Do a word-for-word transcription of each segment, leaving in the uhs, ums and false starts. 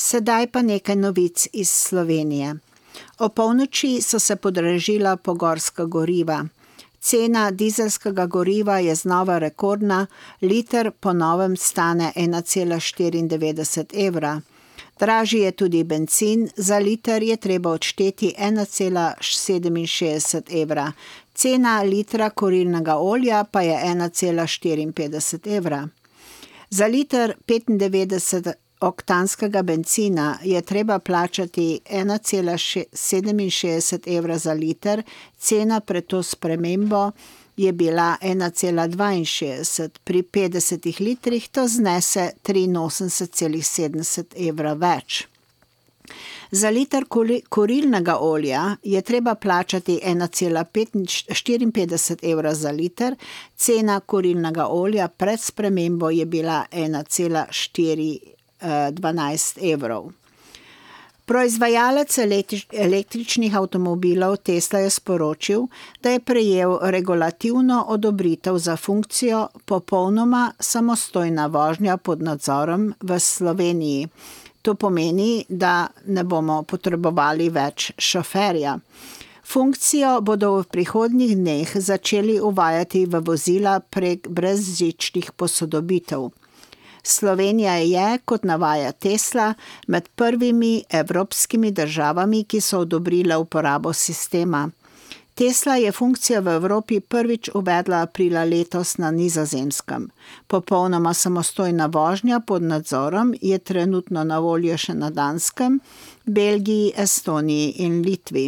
Sedaj pa nekaj novic iz Slovenije. O polnoči so se podražila pogorska goriva. Cena dizelskega goriva je znova rekordna, liter po novem stane ena cela štiriindevetdeset evra. Dražji je tudi bencin, za liter je treba odšteti ena cela sedeminšestdeset evra. Cena litra kurilnega olja pa je ena cela štiriinpetdeset evra. Za liter petindevetdeset oktanskega bencina je treba plačati ena cela sedeminšestdeset evra za liter, cena pred to spremembo je bila ena cela dvainšestdeset, pri petdesetih litrih to znese triinosemdeset cela sedemdeset evra več. Za liter kurilnega olja je treba plačati ena cela štiriinpetdeset evra za liter, cena kurilnega olja pred spremembo je bila ena cela štiri dvanajst evrov. Proizvajalec električnih avtomobilov Tesla je sporočil, da je prejel regulativno odobritev za funkcijo popolnoma samostojna vožnja pod nadzorom v Sloveniji. To pomeni, da ne bomo potrebovali več šoferja. Funkcijo bodo v prihodnjih dneh začeli uvajati v vozila prek brezžičnih posodobitev. Slovenija je, kot navaja Tesla, med prvimi evropskimi državami, ki so odobrile uporabo sistema. Tesla je funkcijo v Evropi prvič uvedla aprila letos na Nizozemskem. Popolnoma samostojna vožnja pod nadzorom je trenutno na voljo še na Danskem, Belgiji, Estoniji in Litvi.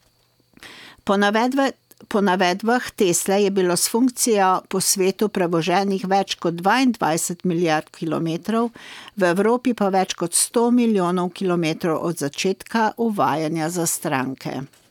Po navedbah Po navedbah Tesle je bilo s funkcijo po svetu prevoženih več kot dvaindvajset milijard kilometrov, v Evropi pa več kot sto milijonov kilometrov od začetka uvajanja za stranke.